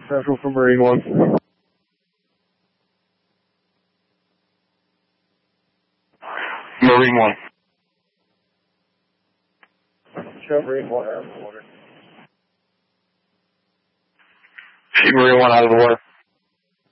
Central for Marine 1. Marine 1. Show Marine 1 out of the water. Marine 1 out of the water.